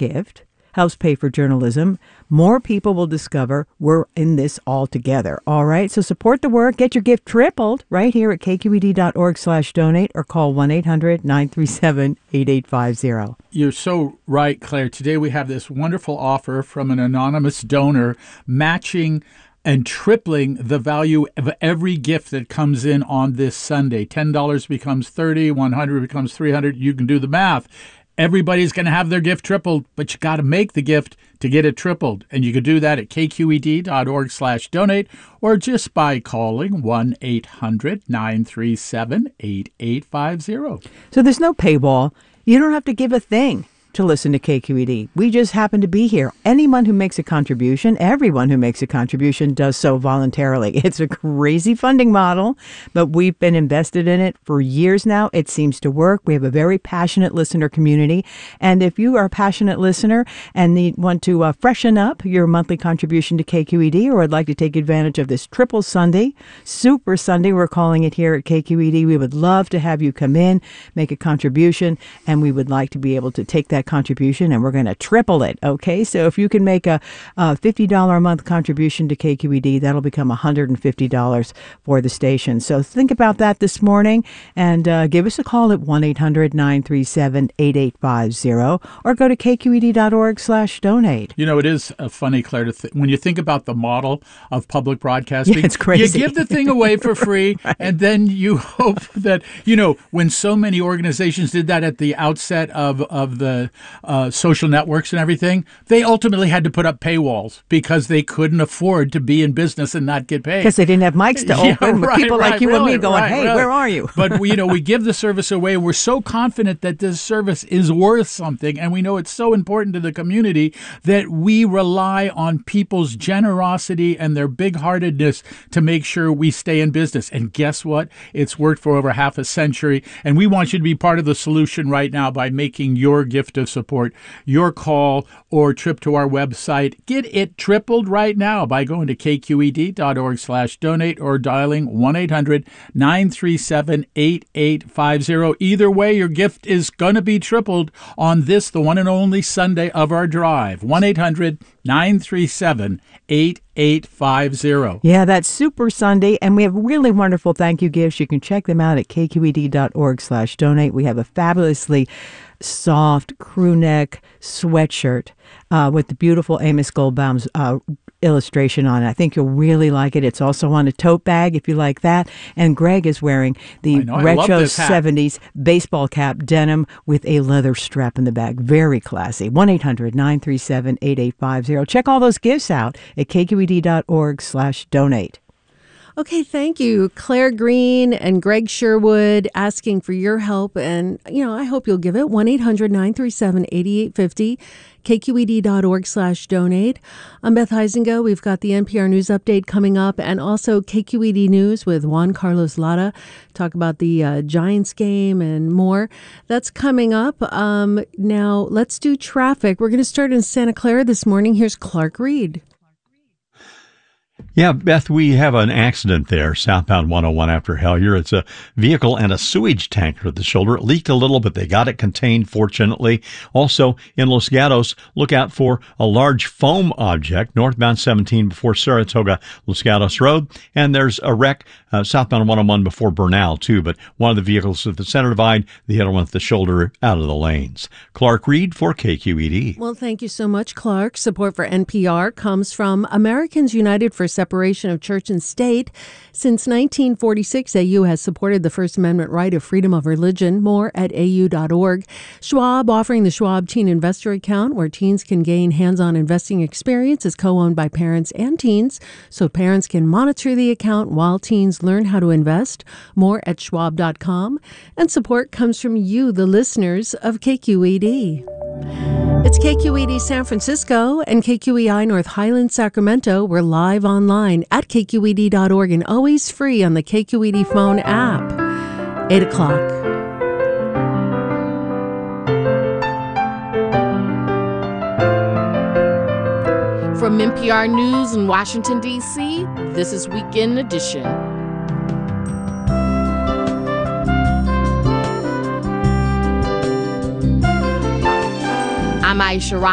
gift helps pay for journalism, more people will discover we're in this all together. All right? So support the work. Get your gift tripled right here at kqed.org/donate or call 1-800-937-8850. You're so right, Claire. Today we have this wonderful offer from an anonymous donor matching and tripling the value of every gift that comes in on this Sunday. $10 becomes $30, $100 becomes $300. You can do the math. Everybody's going to have their gift tripled, but you got to make the gift to get it tripled. And you can do that at kqed.org/donate or just by calling 1-800-937-8850. So there's no paywall. You don't have to give a thing to listen to KQED. We just happen to be here. Anyone who makes a contribution, everyone who makes a contribution does so voluntarily. It's a crazy funding model, but we've been invested in it for years now. It seems to work. We have a very passionate listener community. And if you are a passionate listener and want to freshen up your monthly contribution to KQED or would like to take advantage of this Triple Sunday, Super Sunday, we're calling it here at KQED, we would love to have you come in, make a contribution, and we would like to be able to take that contribution and we're going to triple it. Okay, so if you can make a $50 a month contribution to KQED, that'll become $150 for the station. So think about that this morning and give us a call at 1-800-937-8850 or go to kqed.org/donate. You know, it is funny, Claire, when you think about the model of public broadcasting, it's crazy. You give the thing away for free right. And then you hope that, you know, when so many organizations did that at the outset of the social networks and everything, they ultimately had to put up paywalls because they couldn't afford to be in business and not get paid. Because they didn't have mics to open with people like you and me going, hey, where are you? But, you know, we give the service away. We're so confident that this service is worth something, and we know it's so important to the community that we rely on people's generosity and their big-heartedness to make sure we stay in business. And guess what? It's worked for over half a century, and we want you to be part of the solution right now by making your gift of support, your call or trip to our website. Get it tripled right now by going to kqed.org/donate or dialing 1-800-937-8850. Either way, your gift is going to be tripled on this, the one and only Sunday of our drive. 1-800-937-8850. Yeah, that's Super Sunday, and we have really wonderful thank you gifts. You can check them out at kqed.org/donate. We have a fabulously soft crew neck sweatshirt with the beautiful Amos Goldbaum's illustration on it. I think you'll really like it. It's also on a tote bag if you like that. And Greg is wearing the retro 70s baseball cap denim with a leather strap in the back. Very classy. 1-800-937-8850. Check all those gifts out at kqed.org/donate. Okay, thank you. Claire Green and Greg Sherwood asking for your help. And, you know, I hope you'll give it. 1-800-937-8850, kqed.org/donate. I'm Beth Heisinga. We've got the NPR News Update coming up and also KQED News with Juan Carlos Lara. Talk about the Giants game and more. That's coming up. Now, let's do traffic. We're going to start in Santa Clara this morning. Here's Clark Reed. Yeah, Beth, we have an accident there, southbound 101 after Hellier. It's a vehicle and a sewage tanker at the shoulder. It leaked a little, but they got it contained, fortunately. Also, in Los Gatos, look out for a large foam object, northbound 17 before Saratoga, Los Gatos Road. And there's a wreck southbound 101 before Bernal, too. But one of the vehicles at the center divide, the other one at the shoulder, out of the lanes. Clark Reed for KQED. Well, thank you so much, Clark. Support for NPR comes from Americans United for Separation of Church and State. Since 1946, AU has supported the First Amendment right of freedom of religion. More at au.org. Schwab offering the Schwab Teen Investor Account, where teens can gain hands-on investing experience, is co-owned by parents and teens, so parents can monitor the account while teens learn how to invest. More at schwab.com. And support comes from you, the listeners of KQED. It's KQED San Francisco and KQEI North Highland, Sacramento. We're live online at kqed.org and always free on the KQED phone app. 8 o'clock. From NPR News in Washington, D.C., this is Weekend Edition. I'm Aisha